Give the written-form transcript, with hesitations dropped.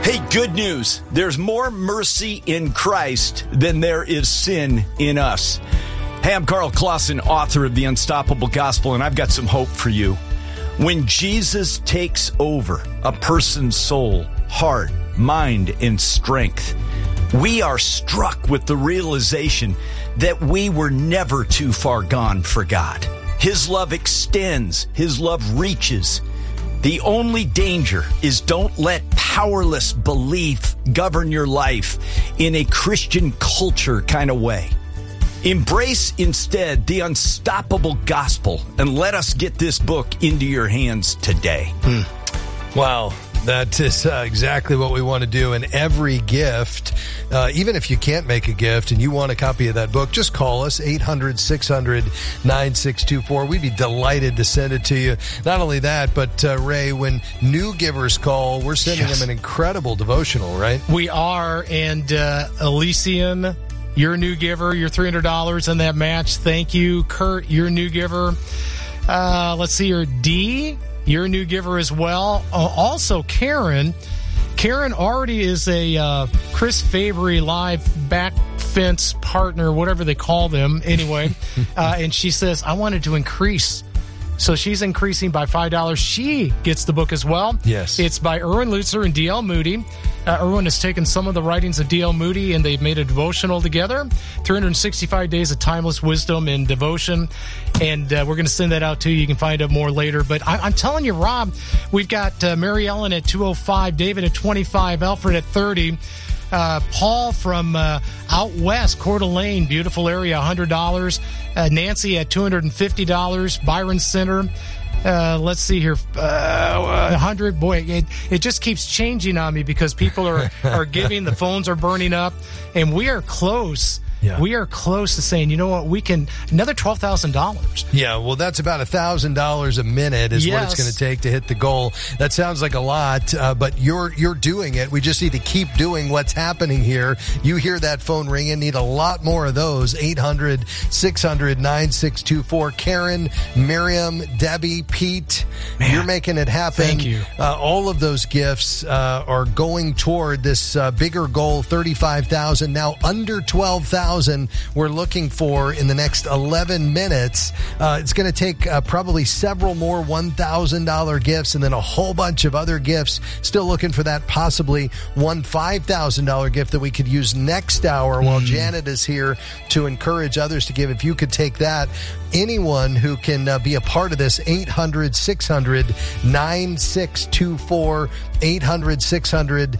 Hey, good news. There's more mercy in Christ than there is sin in us. Hey, I'm Carl Clausen, author of The Unstoppable Gospel, and I've got some hope for you. When Jesus takes over a person's soul, heart, mind, and strength, we are struck with the realization that we were never too far gone for God. His love extends. His love reaches. The only danger is don't let powerless belief govern your life in a Christian culture kind of way. Embrace instead the unstoppable gospel and let us get this book into your hands today. Wow. That is exactly what we want to do. And every gift, even if you can't make a gift and you want a copy of that book, just call us, 800-600-9624. We'd be delighted to send it to you. Not only that, but Ray, when new givers call, we're sending them an incredible devotional, right? We are. And Elysium, you're a new giver. You're $300 in that match. Thank you. Kurt, you're a new giver. Let's see here. D, you're a new giver as well. Also, Karen already is a Chris Fabry live back fence partner, whatever they call them anyway. And she says, I wanted to increase. So she's increasing by $5. She gets the book as well. Yes. It's by Erwin Lutzer and D.L. Moody. Erwin has taken some of the writings of D.L. Moody and they've made a devotional together. 365 days of timeless wisdom and devotion. And we're going to send that out to you. You can find out more later. But I'm telling you, Rob, we've got Mary Ellen at $205, David at $25, Alfred at $30. Paul from out west, Coeur d'Alene, beautiful area, $100. Nancy at $250. Byron Center, let's see here, 100. Boy, it just keeps changing on me because people are giving. The phones are burning up, and we are close. Yeah. We are close to saying, you know what, we can, another $12,000. Yeah, well, that's about $1,000 a minute is what it's going to take to hit the goal. That sounds like a lot, but you're doing it. We just need to keep doing what's happening here. You hear that phone ringing, need a lot more of those. 800-600-9624. Karen, Miriam, Debbie, Pete, you're making it happen. Thank you. All of those gifts are going toward this bigger goal, $35,000, now under $12,000. We're looking for in the next 11 minutes. It's going to take probably several more $1,000 gifts and then a whole bunch of other gifts. Still looking for that possibly one $5,000 gift that we could use next hour while Janet is here to encourage others to give. If you could take that, anyone who can be a part of this, 800-600-9624, 800-600